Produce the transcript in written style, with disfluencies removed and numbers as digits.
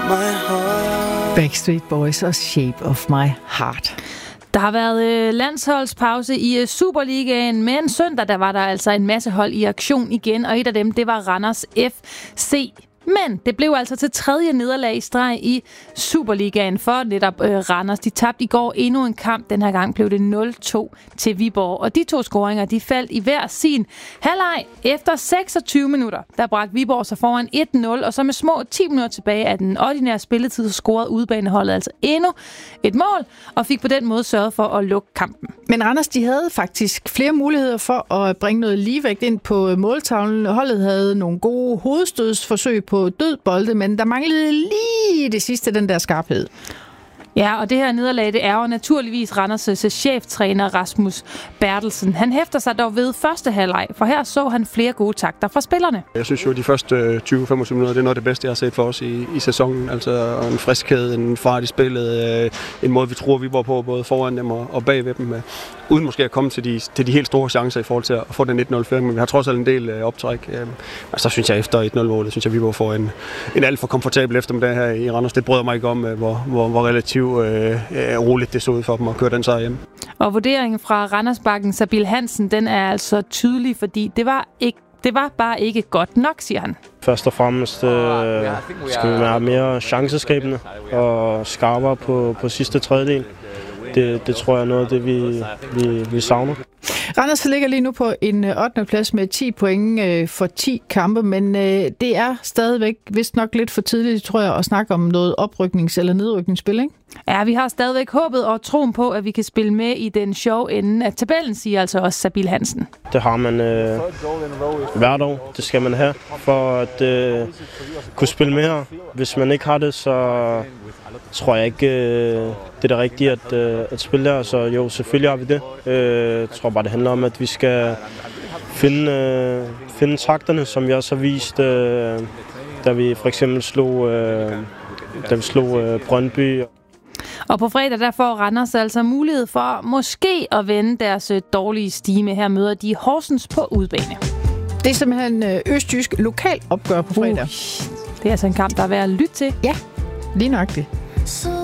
my heart. Backstreet Boys og Shape of My Heart. Der har været landsholdspause i Superligaen, men søndag der var der altså en masse hold i aktion igen, og et af dem, det var Randers FC. Men det blev altså til tredje nederlag i streg i Superligaen for netop Randers. De tabte i går endnu en kamp. Den her gang blev det 0-2 til Viborg. Og de to scoringer, de faldt i hver sin halvleg. Efter 26 minutter, der bragte Viborg sig foran 1-0. Og så med små 10 minutter tilbage af den ordinære spilletid, så scorede udebaneholdet altså endnu et mål. Og fik på den måde sørget for at lukke kampen. Men Randers, de havde faktisk flere muligheder for at bringe noget ligevægt ind på måltavlen. Holdet havde nogle gode hovedstødsforsøg på dødbolde, men der manglede lige det sidste, den der skarphed. Ja, og det her nederlag, det er jo naturligvis Randers' cheftræner Rasmus Bertelsen. Han hæfter sig dog ved første halvleg, for her så han flere gode takter fra spillerne. Jeg synes jo, at de første 20-25 minutter, det er noget af det bedste, jeg har set for os i sæsonen. Altså en friskhed, en fart i spillet, en måde, vi tror, vi var på, både foran dem og bagved dem. Uden måske at komme til de helt store chancer i forhold til at få den 1-0-føring, men vi har trods alt en del optræk. Så synes jeg efter 1-0-målet, synes jeg, vi var for en alt for komfortabel eftermiddag her i Randers. Det bryder mig ikke om, hvor relativt roligt det så ud for dem at køre den sejr hjem. Og vurderingen fra Randersbakken, Sabil Hansen, den er altså tydelig, fordi det var bare ikke godt nok, siger han. Først og fremmest skal vi være mere chanceskabende og skarpere på sidste tredjedel. Det tror jeg er noget af det, vi savner. Randers ligger lige nu på en 8. plads med 10 point for 10 kampe, men det er stadigvæk vist nok lidt for tidligt, tror jeg, at snakke om noget opryknings- eller nedrykningsspil, ikke? Ja, vi har stadigvæk håbet og troen på, at vi kan spille med i den sjove ende af tabellen, siger altså også Sabil Hansen. Det har man hvert år. Det skal man have for at kunne spille med her. Hvis man ikke har det, så tror jeg ikke, det er det rigtige at spille der. Så jo, selvfølgelig har vi det. Jeg tror bare, det handler om, at vi skal finde takterne, som vi også har vist, da vi for eksempel slog Brøndby. Og på fredag der får Randers altså mulighed for måske at vende deres dårlige stime. Her møder de Horsens på udebane. Det er simpelthen østjysk lokal opgør på fredag. Det er altså en kamp, der er værd at lytte til. Ja, lige nøjagtigt.